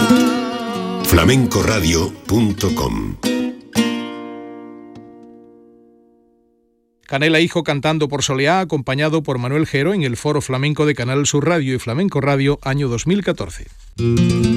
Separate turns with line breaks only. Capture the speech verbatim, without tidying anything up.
flamenco radio punto com.
Canela Hijo cantando por Soleá, acompañado por Manuel Gero en el Foro Flamenco de Canal Sur Radio y Flamenco Radio, año dos mil catorce.